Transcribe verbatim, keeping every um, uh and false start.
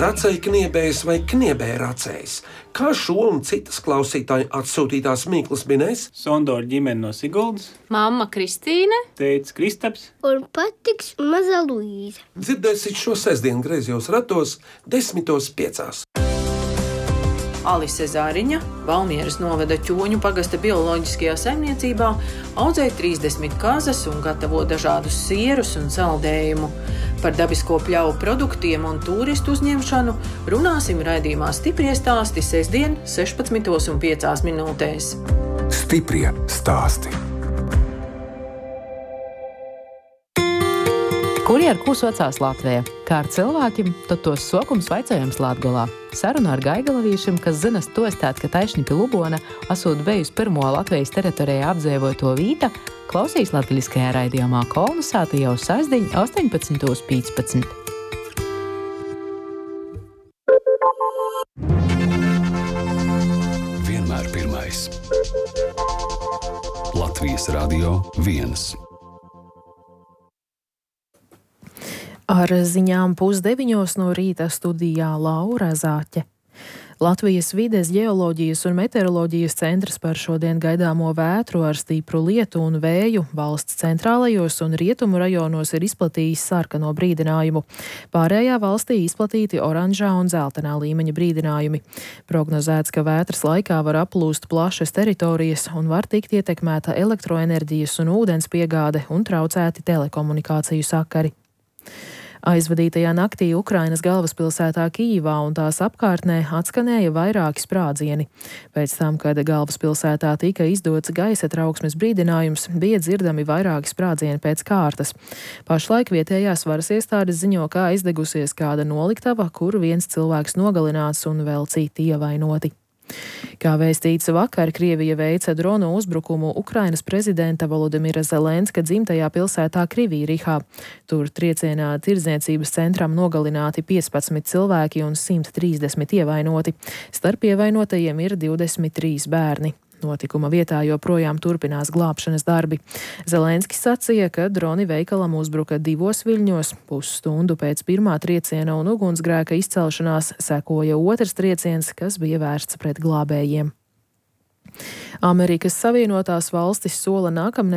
Racēja kniebējs vai kniebēja racējs? Kā šo un citas klausītāju atsūtītās mīklas minēs? Sondora ģimene no Siguldas, mamma Kristīne, tētis Kristaps un patiks maza Luīza. Dzirdēsit šo sestdienu griezos ratos desmitos piecās. Alise Zāriņa, Valmieras novada Ķoņu pagasta bioloģiskajā saimniecībā, audzē trīsdesmit kazas un gatavo dažādus sierus un saldējumu. Par dabisko pļauju produktiem un turistu uzņemšanu runāsim raidījumā Stiprie stāsti sestdien sešpadsmitos un piecās minūtēs. Stiprie stāsti. Kuri ar kūs vecās Latvijā? Kā ar cilvēkiem, tad tos sokums vaicājams Latgolā. Saruna ar Gaigalavīšiem, kas zinas to stāt, ka Taišņi pi Lubona asūt bejus pirmo Latvijas teritorijā apdzīvoto vīta, klausīs latviskajā raidījumā Kolnasāta jau sestdiņ astoņpadsmitos piecpadsmit. Vienmēr pirmais. Latvijas radio viens. Ar ziņām pusdeviņos no rīta studijā Laura Zāķe. Latvijas vides, ģeoloģijas un meteoroloģijas centrs par šodien gaidāmo vētru ar stipru lietu un vēju valsts centrālajos un rietumu rajonos ir izplatījis sarkano brīdinājumu. Pārējā valstī izplatīti oranžā un zeltenā līmeņa brīdinājumi. Prognozēts, ka vētras laikā var aplūst plašas teritorijas un var tikt ietekmēta elektroenerģijas un ūdens piegāde un traucēti telekomunikāciju sakari. Aizvadītajā naktī Ukrainas galvaspilsētā Kijivā un tās apkārtnē atskanēja vairāki sprādzieni. Pēc tam, kad galvaspilsētā tika izdots gaisa trauksmes brīdinājums, bija dzirdami vairāki sprādzieni pēc kārtas. Pašlaik vietējās varas iestādes ziņo, kā aizdegusies kāda noliktava, kur viens cilvēks nogalināts un vēl citi ievainoti. Kā vēstīts vakar, Krievija veica dronu uzbrukumu Ukrainas prezidenta Volodimira Zelenska dzimtajā pilsētā Krivirihā. Tur triecienā tirdzniecības centram nogalināti piecpadsmit cilvēki un simt trīsdesmit ievainoti. Starp ievainotajiem ir divdesmit trīs bērni. Notikuma vietā joprojām turpinās glābšanas darbi. Zelenskis sacīja, ka droni veikalam uzbruka divos viļņos. Pusstundu pēc pirmā trieciena un ugunsgrēka izcelšanās sekoja otrs trieciens, kas bija vērsts pret glābējiem. Amerikas Savienotās valstis sola nākamnedēļ